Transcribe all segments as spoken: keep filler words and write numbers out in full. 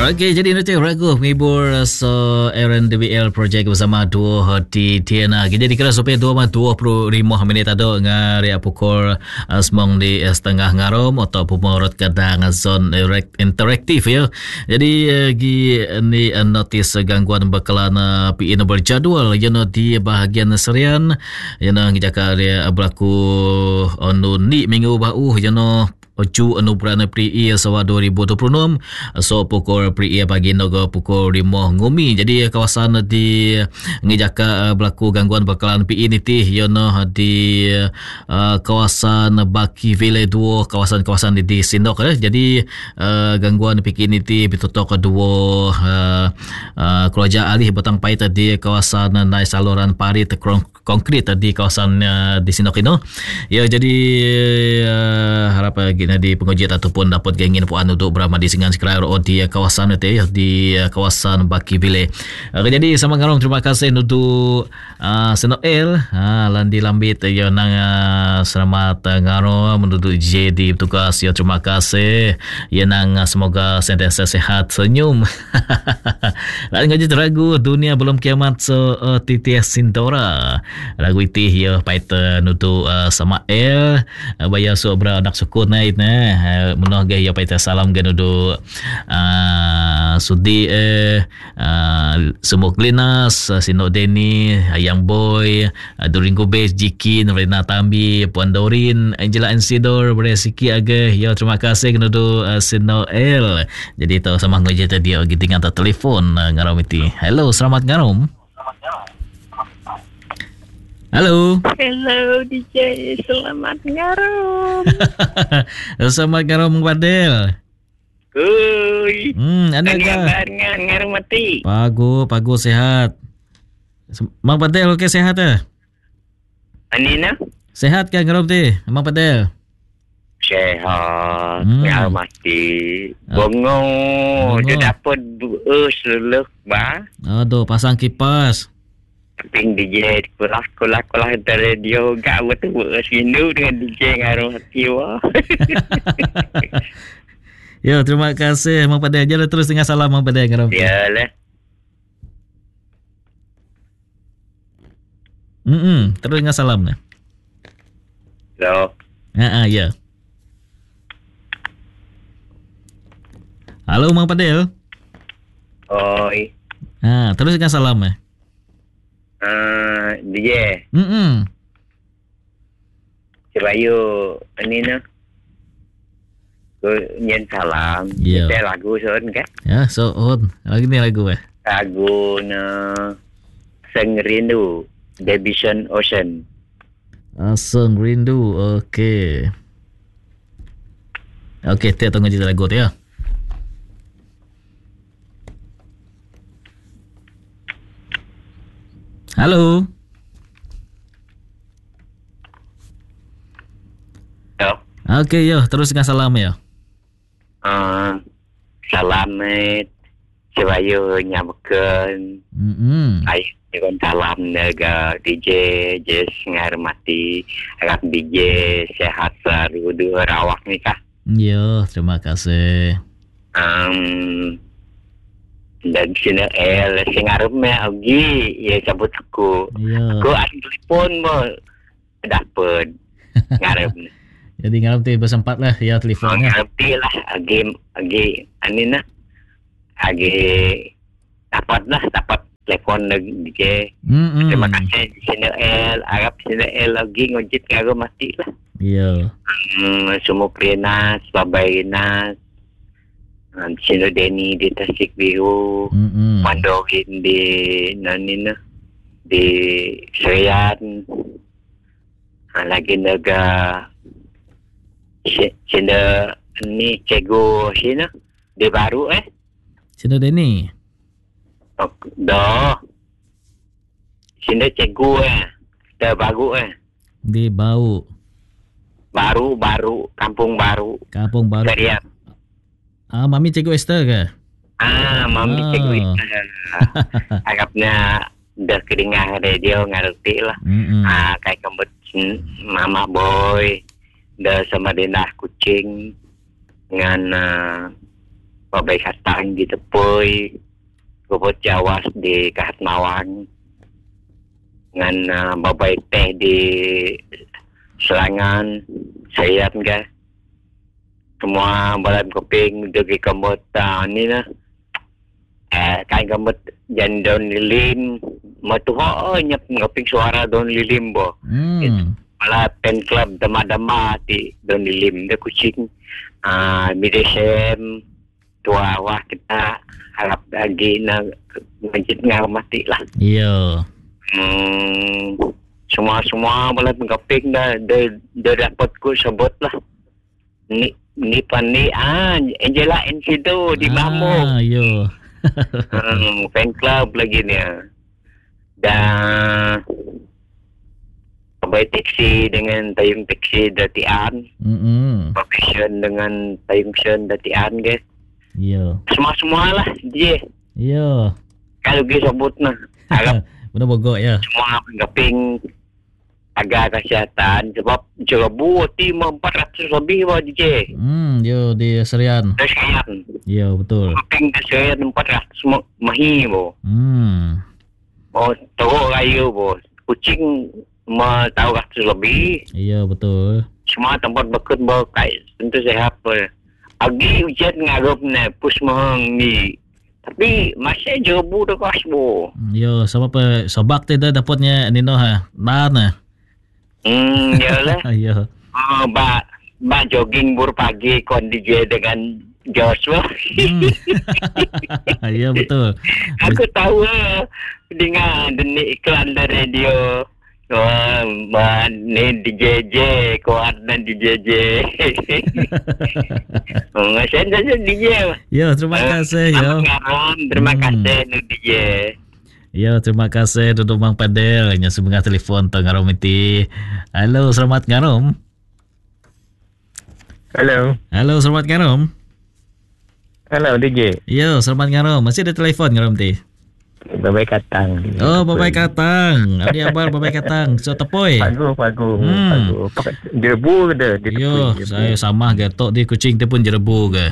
Okey, jadi nanti ragu menghibur so Aaron D B L project bersama duo di Tiana. Jadi kira supaya dua ma dua puluh lima minit ada ngari pukul uh, semong di uh, setengah ngarom atau pemorot kadang zone interaktif ya. Jadi uh, gi ni uh, notis uh, gangguan bakalan uh, P I N berjadual you know, di bahagian serian you know, ngijaka dia uh, berlaku onu ni minggu bahu you know, Ocu anugerah P I Sawa dua ribu dua puluh enam so pukul P I pagi nogo pukul lima ngumi. Jadi kawasan di ngijaka berlaku gangguan bakalan P I niti you know, di uh, kawasan Baki Village dua kawasan-kawasan di, di Sindok eh. Jadi uh, gangguan P I niti bitutok dua uh, uh, keluarga alih batang pai tadi kawasan naik saluran parit konkrit di kawasan uh, di Sindok ini. Ya jadi uh, harap gina di pengujian ataupun dapat gengin puan untuk beramadi dengan sekelar di kawasan itu ya, di kawasan Baki Village. Uh, jadi sama ngarong terima kasih untuk uh, Senoel uh, landi lambit ya nang uh, selamat uh, ngarong menuduk J di tugas ya terima kasih ya nang uh, semoga sentiasa sehat senyum. Lain ngaji ragu dunia belum kiamat so uh, T T S Sintora lagu itu ya paita nutu uh, Samael uh, bayar so beranak sukun naik nah menah gaya paita salam ganudu uh, sudi eh uh, semuk linas uh, Sino Deni Ayang Boy uh, Duringo Base Jikin Rena Tambi Puan Dorin Angela Ansidor beresiki aga ya terima kasih ganudu uh, Sino L. Jadi tahu sama ngaji tadi oh, gitu ngata telefon uh, ngarom itu. Hello selamat ngarom. Halo. Hello D J, selamat ngarom. Selamat ngarom Padel. Uy. Hmm, ada enggak? Ngarom mati. Pagu, pagu sehat. Mang Padel okey sehat eh? Anina? Sehat kan ngarom teh, Mang Padel? Sehat, hmm. ngarom mati. Bongong, dia dapat us leluk ba? Aduh, pasang kipas. Ping D J kulah kulah kulah dari radio gak betul sinu dengan D J ngaruh hati wah. Ya terima kasih Mang Padel aja terus dengan salam Mang Padel ngarom. Yalah. Hmm, terus dengan salam nah. Hello. Ha ah ya. Halo Mang Padel. Oi. Ha, terus dengan salam eh. Uh, D J. Hmm. Coba yuk ini nah. Ku nyen salam. Yeah. Kita lagu soon kan? Ya, soon. Lagi ni lagu eh. Lagu na Seng Rindu, Debition Ocean. Aseng Rindu. Okey. Okey, kita tunggu je lagu tu ya. Halo. Yo. Okey, yo, terus dengan salam ya. Uh, salamet. Coba yuk nyamukkan. Hmm. Ayo, dengan salam naga D J, Jess ngarmati. Agak D J sehat selalu dua rawak ni kah? Yo, terima kasih. Um, dan sini el sing arep me agi ya sabut aku. Yo. Aku ada telefon mo dapat ngarep. Jadi ngarep tu bersempat lah ya telefonnya. Ngerti lah agi agi anina agi dapat lah dapat telepon lagi je. Hmm. Terima kasih sini el Arab sini el lagi ngojit karo mati lah. Yo. Hmm, semua Prinas, Babainas, Sino Deni di Tasik Biru, Mm-mm. Mandorin di Nanina, di Serian, lagi naga Sino ni Cego Sino di baru eh? Sino Deni. Oh, dah. Sino Cego eh, dah baru eh? Di Bau. Baru baru kampung baru. Kampung Baru. Serian. Ah, Mami Cikgu Esther ke? Ah, mami Ah. cikgu itu. Agaknya dah kedengar radio ngerti lah. Mm-mm. Ah, kayak kembut mama boy, dah sama denah kucing dengan uh, Babai Katang di Tepui, Bobot Jawas di Kahatmawang, dengan uh, Babai Teh di Selangan, Sayat ke. Semua balam koping dari kamut uh, ni lah. Eh, kain kamut jan Don Lilim, matuho nyap ngoping suara Don Lilim bo. Hmm. Malah pen club dama-dama ti Don Lilim de kucing. Ah, uh, midesem tua wah kita harap lagi na masjid ngamati lah. Iya. Hmm, semua-semua boleh mengkaping dah dah dah dapat ku sebut lah. Ni ni pani ah Angela Encido di Bambu. Ah, iya. hmm, fan club lagi ni. Dan Babai taksi dengan tayung taksi datian. Hmm. Profession dengan tayung sen datian ke. Iya. Semua-semua lah dia. Iya. Kalau dia sebut nah. Harap benar bogok ya. semua penggaping agak kesihatan sebab jerebu ti empat ratus lebih bah D J. Hmm, yo di Serian. Kesihatan. Iya, betul. Penggaping kesihatan empat ratus mahi bo. Hmm. Oh, teruk raya bo. Kucing ma tahu ratus lebih. Iya, betul. Semua tempat bekut bo kai tentu sehat bo. Agi ujian ngarup na pus mahang ni. Tapi masih jerebu dah kas bo. Yo, sama pa sabak ti dah dapatnya nino ha. Dan na. Hmm, yalah. Iya. Oh, ba ba jogging bur pagi kon D J dengan Joshua. Hmm. Iya, betul. Aku tahu lah dengan denik iklan dari radio. Oh, man, ni D J J, kuat dan D J J. Oh, saya saja D J. Yo, terima kasih yo. Terima Hmm. kasih nu D J. Yo, terima kasih Duduk Mang Padel. Nya sebengah telefon tong ngarom iti. Halo, selamat ngarom. Halo. Halo, selamat ngarom. Halo D J. Yo, selamat ngarom. Masih ada telefon ngarom ti. Babai Katang. Oh, Babai Katang. Abdi abar Babai Katang. So tepoy. Pagu, pagu, Hmm. pagu. Pakai jerebu ke dah? Dia Yo, tepui jerebu. saya sama ke tok di kucing tu pun jerebu ke.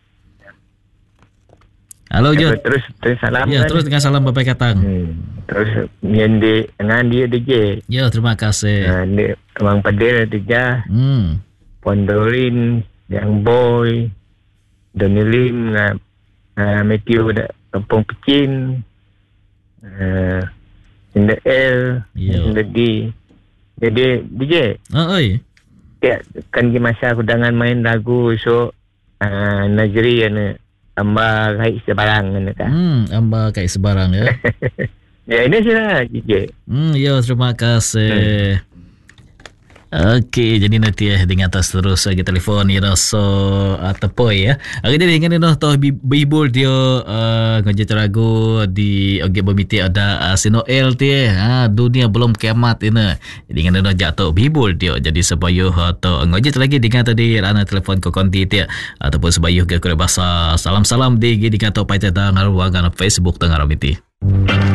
Halo Ya, Jo. Terus terus salam. Ya, kan? terus dengan salam Babai Katang. Hmm. Terus nyende dengan dia D J. Ya, terima kasih. Nah, dia Mang Padel Tiga, Hmm. Pondorin, Yang Boy, Donny Lim, uh, uh, Matthew dah Kampung Pecin, uh, Indah L, Ya. Indah D. Jadi D J, Oh, oi. ya, kan di masa aku dengan main lagu so uh, Najri yang tambah baik sebarang kan. Hmm, amba kai sebarang ya. Ya ini sih lah D J. Hmm, yo terima kasih. Okey, jadi nanti eh dengan atas terus lagi telefon ya so atapoy ya. Hari ni dengan no toh bibul dia uh, ngaji teragu di oge bomiti ada uh, Sinoel ti eh. Ha, dunia belum kiamat ini. Jadi dengan no jatuh bibul dia jadi sebayuh atau ngaji lagi dengan tadi ana telefon ko konti ti ataupun sebayuh ke bahasa salam-salam di dengan to pai teta ngaruang Facebook tengah ramiti.